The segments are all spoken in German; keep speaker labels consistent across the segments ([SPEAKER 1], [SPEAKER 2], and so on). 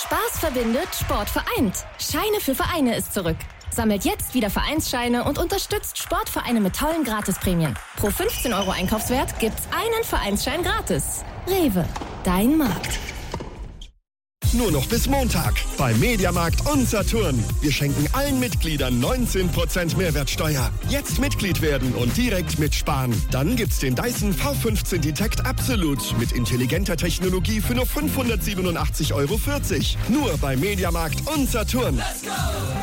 [SPEAKER 1] Spaß verbindet, Sport vereint. Scheine für Vereine ist zurück. Sammelt jetzt wieder Vereinsscheine und unterstützt Sportvereine mit tollen Gratisprämien. Pro 15 € Einkaufswert gibt's einen Vereinsschein gratis. Rewe, dein Markt.
[SPEAKER 2] Nur noch bis Montag bei Mediamarkt und Saturn. Wir schenken allen Mitgliedern 19% Mehrwertsteuer. Jetzt Mitglied werden und direkt mitsparen. Dann gibt's den Dyson V15 Detect Absolute mit intelligenter Technologie für nur 587,40 €. Nur bei Mediamarkt und Saturn.
[SPEAKER 3] Let's go!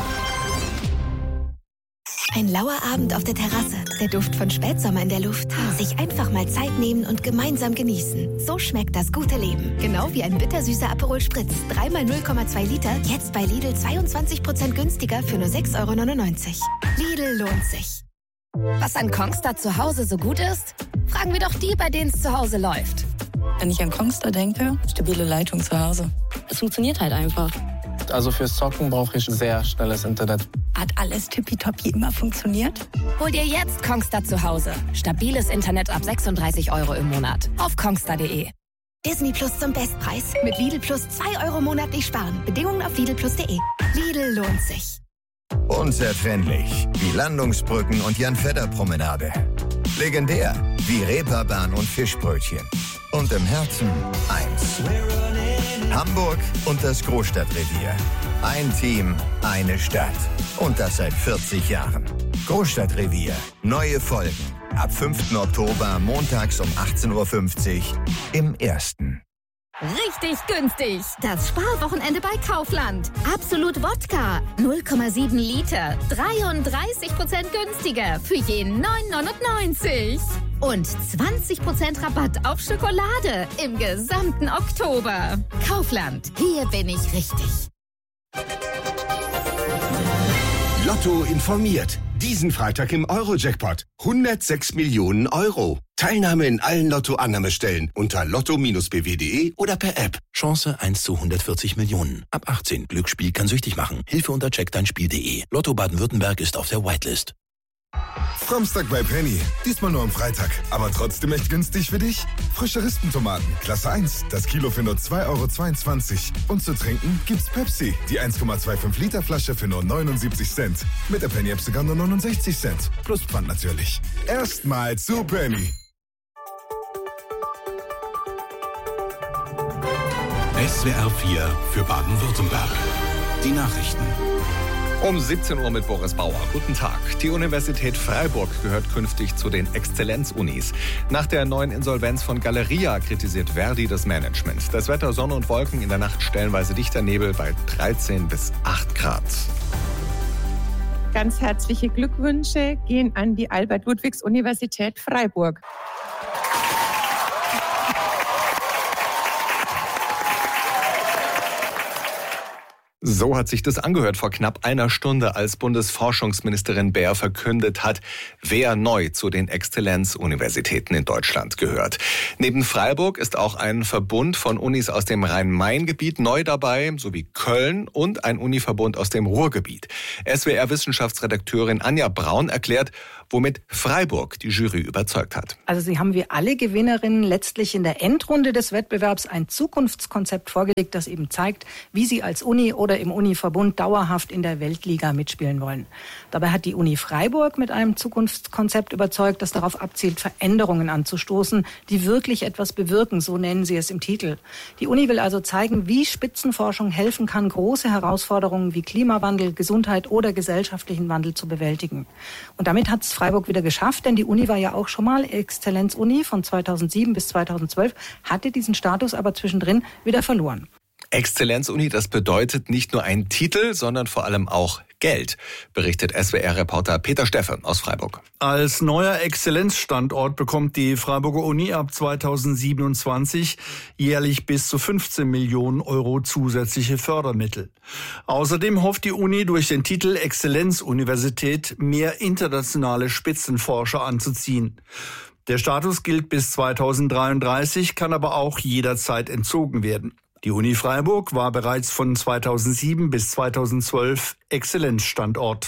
[SPEAKER 3] Ein lauer Abend auf der Terrasse, der Duft von Spätsommer in der Luft. Sich einfach mal Zeit nehmen und gemeinsam genießen. So schmeckt das gute Leben. Genau wie ein bittersüßer Aperol Spritz. 3 x 0,2 Liter, jetzt bei Lidl 22% günstiger für nur 6,99 €. Lidl lohnt sich. Was an Kongstar zu Hause so gut ist? Fragen wir doch die, bei denen es zu Hause läuft.
[SPEAKER 4] Wenn ich an Kongstar denke, stabile Leitung zu Hause. Es funktioniert halt einfach.
[SPEAKER 5] Also fürs Zocken brauche ich sehr schnelles Internet.
[SPEAKER 4] Hat alles tippitoppi immer funktioniert?
[SPEAKER 3] Hol dir jetzt Kongstar zu Hause. Stabiles Internet ab 36 € im Monat. Auf kongstar.de. Disney Plus zum Bestpreis. Mit Lidl Plus 2 € monatlich sparen. Bedingungen auf lidlplus.de. Lidl lohnt sich.
[SPEAKER 6] Unzertrennlich wie Landungsbrücken und Jan-Fedder-Promenade. Legendär wie Reeperbahn und Fischbrötchen. Und im Herzen eins. Hamburg und das Großstadtrevier. Ein Team, eine Stadt. Und das seit 40 Jahren. Großstadtrevier. Neue Folgen. Ab 5. Oktober montags um 18:50 Uhr im Ersten.
[SPEAKER 7] Richtig günstig. Das Sparwochenende bei Kaufland. Absolut Wodka. 0,7 Liter. 33% günstiger. Für je 9,99 €. Und 20% Rabatt auf Schokolade im gesamten Oktober. Kaufland. Hier bin ich richtig.
[SPEAKER 2] Lotto informiert. Diesen Freitag im Euro-Jackpot. 106 Millionen €. Teilnahme in allen Lotto-Annahmestellen unter lotto-bw.de oder per App.
[SPEAKER 8] Chance 1 zu 140 Millionen. Ab 18. Glücksspiel kann süchtig machen. Hilfe unter checkdeinspiel.de. Lotto Baden-Württemberg ist auf der Whitelist.
[SPEAKER 9] Samstag bei Penny. Diesmal nur am Freitag. Aber trotzdem echt günstig für dich? Frische Rispentomaten. Klasse 1. Das Kilo für nur 2,22 €. Und zu trinken gibt's Pepsi. Die 1,25 Liter Flasche für nur 79 Cent. Mit der Penny-App sogar nur 69 Cent. Plus Pfand natürlich. Erstmal zu Penny.
[SPEAKER 10] SWR 4 für Baden-Württemberg. Die Nachrichten.
[SPEAKER 11] Um 17 Uhr mit Boris Bauer. Guten Tag. Die Universität Freiburg gehört künftig zu den Exzellenzunis. Nach der neuen Insolvenz von Galeria kritisiert Verdi das Management. Das Wetter Sonne und Wolken, in der Nacht stellenweise dichter Nebel bei 13 bis 8 Grad.
[SPEAKER 12] Ganz herzliche Glückwünsche gehen an die Albert-Ludwigs-Universität Freiburg.
[SPEAKER 11] So hat sich das angehört vor knapp einer Stunde, als Bundesforschungsministerin Baer verkündet hat, wer neu zu den Exzellenzuniversitäten in Deutschland gehört. Neben Freiburg ist auch ein Verbund von Unis aus dem Rhein-Main-Gebiet neu dabei, sowie Köln und ein Univerbund aus dem Ruhrgebiet. SWR-Wissenschaftsredakteurin Anja Braun erklärt, womit Freiburg die Jury überzeugt hat.
[SPEAKER 13] Also sie haben wie alle Gewinnerinnen letztlich in der Endrunde des Wettbewerbs ein Zukunftskonzept vorgelegt, das eben zeigt, wie sie als Uni oder im Univerbund dauerhaft in der Weltliga mitspielen wollen. Dabei hat die Uni Freiburg mit einem Zukunftskonzept überzeugt, das darauf abzielt, Veränderungen anzustoßen, die wirklich etwas bewirken, so nennen sie es im Titel. Die Uni will also zeigen, wie Spitzenforschung helfen kann, große Herausforderungen wie Klimawandel, Gesundheit oder gesellschaftlichen Wandel zu bewältigen. Und damit hat es Freiburg wieder geschafft, denn die Uni war ja auch schon mal Exzellenzuni von 2007 bis 2012, hatte diesen Status aber zwischendrin wieder verloren.
[SPEAKER 11] Exzellenzuni, das bedeutet nicht nur einen Titel, sondern vor allem auch Geld, berichtet SWR-Reporter Peter Steffe aus Freiburg.
[SPEAKER 14] Als neuer Exzellenzstandort bekommt die Freiburger Uni ab 2027 jährlich bis zu 15 Millionen € zusätzliche Fördermittel. Außerdem hofft die Uni durch den Titel Exzellenzuniversität mehr internationale Spitzenforscher anzuziehen. Der Status gilt bis 2033, kann aber auch jederzeit entzogen werden. Die Uni Freiburg war bereits von 2007 bis 2012 Exzellenzstandort.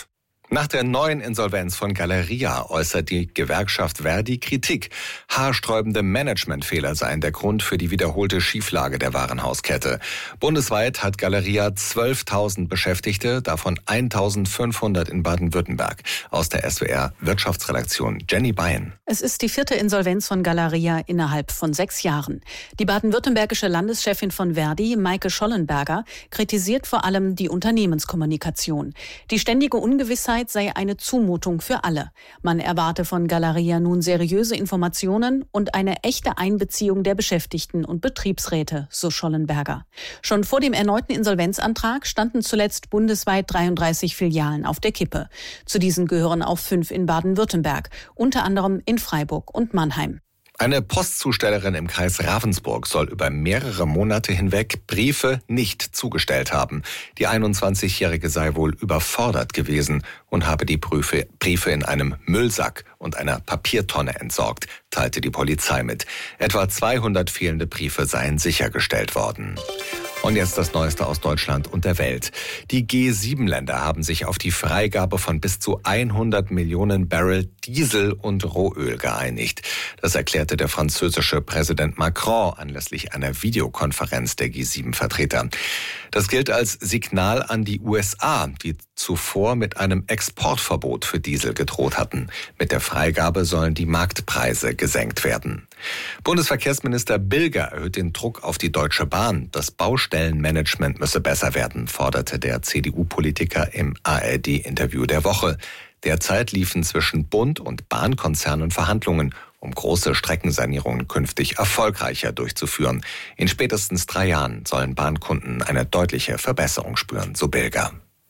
[SPEAKER 11] Nach der neuen Insolvenz von Galeria äußert die Gewerkschaft Verdi Kritik. Haarsträubende Managementfehler seien der Grund für die wiederholte Schieflage der Warenhauskette. Bundesweit hat Galeria 12.000 Beschäftigte, davon 1.500 in Baden-Württemberg. Aus der SWR Wirtschaftsredaktion Jenny Beyen.
[SPEAKER 15] Es ist die 4. Insolvenz von Galeria innerhalb von 6 Jahren. Die baden-württembergische Landeschefin von Verdi, Maike Schollenberger, kritisiert vor allem die Unternehmenskommunikation. Die ständige Ungewissheit sei eine Zumutung für alle. Man erwarte von Galeria nun seriöse Informationen und eine echte Einbeziehung der Beschäftigten und Betriebsräte, so Schollenberger. Schon vor dem erneuten Insolvenzantrag standen zuletzt bundesweit 33 Filialen auf der Kippe. Zu diesen gehören auch 5 in Baden-Württemberg, unter anderem in Freiburg und Mannheim.
[SPEAKER 11] Eine Postzustellerin im Kreis Ravensburg soll über mehrere Monate hinweg Briefe nicht zugestellt haben. Die 21-Jährige sei wohl überfordert gewesen und habe die Briefe in einem Müllsack und einer Papiertonne entsorgt, teilte die Polizei mit. Etwa 200 fehlende Briefe seien sichergestellt worden. Und jetzt das Neueste aus Deutschland und der Welt. Die G7-Länder haben sich auf die Freigabe von bis zu 100 Millionen Barrel Diesel und Rohöl geeinigt. Das erklärte der französische Präsident Macron anlässlich einer Videokonferenz der G7-Vertreter. Das gilt als Signal an die USA, die zuvor mit einem Exportverbot für Diesel gedroht hatten. Mit der Freigabe sollen die Marktpreise gesenkt werden. Bundesverkehrsminister Bilger erhöht den Druck auf die Deutsche Bahn. Das Baustellenmanagement müsse besser werden, forderte der CDU-Politiker im ARD-Interview der Woche. Derzeit liefen zwischen Bund und Bahnkonzernen Verhandlungen, um große Streckensanierungen künftig erfolgreicher durchzuführen. In spätestens 3 Jahren sollen Bahnkunden eine deutliche Verbesserung spüren, so Bilger.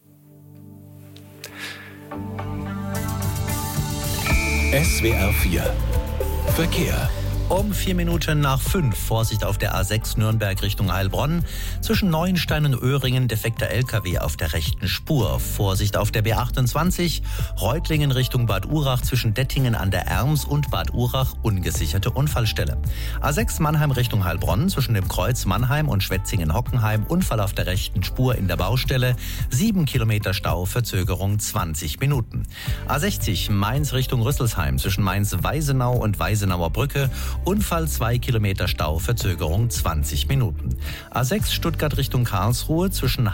[SPEAKER 8] SWR 4 Verkehr.
[SPEAKER 16] Um 5:04 Vorsicht auf der A6 Nürnberg Richtung Heilbronn. Zwischen Neuenstein und Öhringen defekter LKW auf der rechten Spur. Vorsicht auf der B28 Reutlingen Richtung Bad Urach zwischen Dettingen an der Erms und Bad Urach ungesicherte Unfallstelle. A6 Mannheim Richtung Heilbronn zwischen dem Kreuz Mannheim und Schwetzingen-Hockenheim Unfall auf der rechten Spur in der Baustelle. 7 Kilometer Stau, Verzögerung 20 Minuten. A60 Mainz Richtung Rüsselsheim zwischen Mainz-Weisenau und Weisenauer Brücke. Unfall 2 Kilometer Stau, Verzögerung 20 Minuten. A6 Stuttgart Richtung Karlsruhe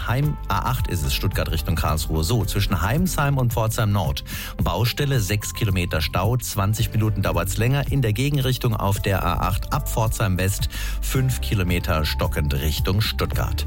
[SPEAKER 16] A8 ist es Stuttgart Richtung Karlsruhe zwischen Heimsheim und Pforzheim Nord. Baustelle 6 Kilometer Stau, 20 Minuten dauert's länger. In der Gegenrichtung auf der A8 ab Pforzheim West 5 Kilometer stockend Richtung Stuttgart.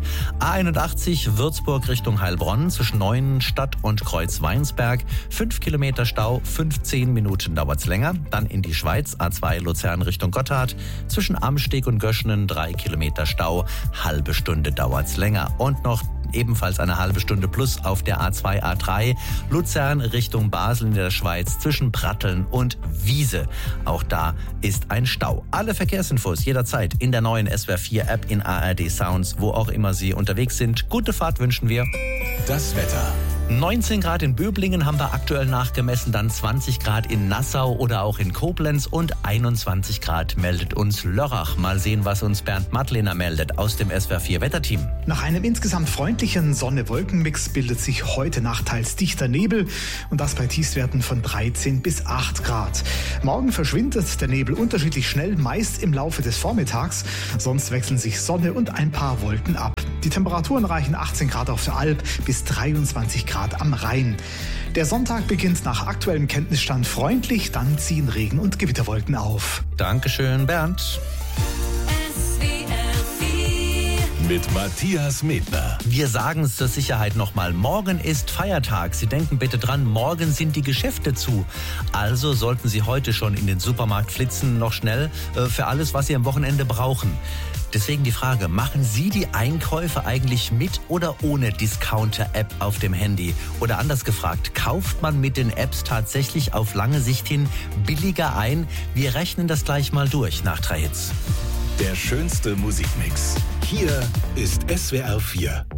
[SPEAKER 16] A81 Würzburg Richtung Heilbronn zwischen Neuenstadt und Kreuz-Weinsberg 5 Kilometer Stau, 15 Minuten dauert's länger. Dann in die Schweiz A2 Luzern Richtung Gotthard. Zwischen Amsteg und Göschenen 3 Kilometer Stau, halbe Stunde dauert's länger. Und noch ebenfalls eine halbe Stunde plus auf der A2, A3 Luzern Richtung Basel in der Schweiz zwischen Pratteln und Wiese. Auch da ist ein Stau. Alle Verkehrsinfos jederzeit in der neuen SWR 4 App in ARD Sounds, wo auch immer Sie unterwegs sind. Gute Fahrt wünschen wir.
[SPEAKER 8] Das Wetter.
[SPEAKER 16] 19 Grad in Böblingen haben wir aktuell nachgemessen, dann 20 Grad in Nassau oder auch in Koblenz und 21 Grad meldet uns Lörrach. Mal sehen, was uns Bernd Madlener meldet aus dem SWR 4 Wetterteam.
[SPEAKER 17] Nach einem insgesamt freundlichen Sonne-Wolken-Mix bildet sich heute Nacht teils dichter Nebel und das bei Tiefstwerten von 13 bis 8 Grad. Morgen verschwindet der Nebel unterschiedlich schnell, meist im Laufe des Vormittags. Sonst wechseln sich Sonne und ein paar Wolken ab. Die Temperaturen reichen 18 Grad auf der Alp bis 23 Grad am Rhein. Der Sonntag beginnt nach aktuellem Kenntnisstand freundlich, dann ziehen Regen- und Gewitterwolken auf.
[SPEAKER 16] Dankeschön, Bernd.
[SPEAKER 8] Mit Matthias Medner.
[SPEAKER 16] Wir sagen es zur Sicherheit nochmal. Morgen ist Feiertag. Sie denken bitte dran, morgen sind die Geschäfte zu. Also sollten Sie heute schon in den Supermarkt flitzen, noch schnell, für alles, was Sie am Wochenende brauchen. Deswegen die Frage, machen Sie die Einkäufe eigentlich mit oder ohne Discounter-App auf dem Handy? Oder anders gefragt, kauft man mit den Apps tatsächlich auf lange Sicht hin billiger ein? Wir rechnen das gleich mal durch nach 3 Hits.
[SPEAKER 8] Der schönste Musikmix. Hier ist SWR 4.